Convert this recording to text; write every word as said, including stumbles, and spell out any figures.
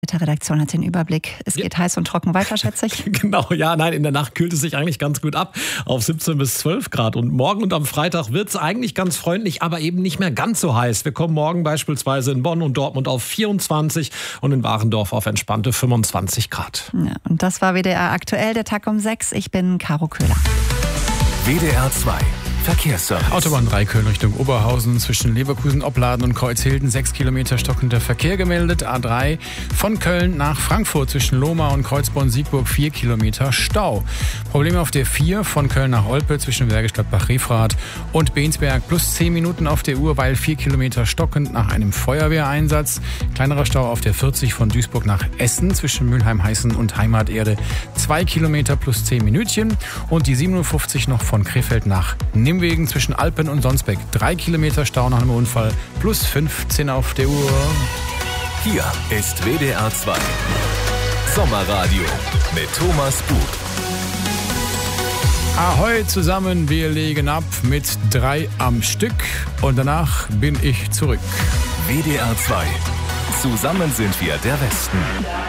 Die Redaktion hat den Überblick. Es geht ja heiß und trocken weiter, schätze ich. Genau, ja, nein, in der Nacht kühlt es sich eigentlich ganz gut ab auf siebzehn bis zwölf Grad. Und morgen und am Freitag wird es eigentlich ganz freundlich, aber eben nicht mehr ganz so heiß. Wir kommen morgen beispielsweise in Bonn und Dortmund auf vierundzwanzig und in Warendorf auf entspannte fünfundzwanzig Grad. Ja, und das war W D R aktuell, der Tag um sechs. Ich bin Caro Köhler. W D R zwei Verkehrsservice. Autobahn drei Köln Richtung Oberhausen zwischen Leverkusen, Opladen und Kreuzhilden. sechs Kilometer stockender Verkehr gemeldet. A drei von Köln nach Frankfurt zwischen Lohmar und Kreuzborn-Siegburg. vier Kilometer Stau. Probleme auf der vier von Köln nach Olpe zwischen Bergisch Gladbach-Refrath und Bensberg. Plus zehn Minuten auf der Uhr, weil vier Kilometer stockend nach einem Feuerwehreinsatz. Kleinerer Stau auf der vierzig von Duisburg nach Essen zwischen Mülheim-Heißen und Heimaterde. zwei Kilometer plus zehn Minütchen. Und die siebenundfünfzig noch von Krefeld nach Nimwegen zwischen Alpen und Sonsbeck. drei Kilometer Stau nach einem Unfall, plus fünfzehn auf der Uhr. Hier ist W D R zwei Sommerradio mit Thomas Bug. Ahoi zusammen, wir legen ab mit drei am Stück und danach bin ich zurück. W D R zwei. Zusammen sind wir der Westen.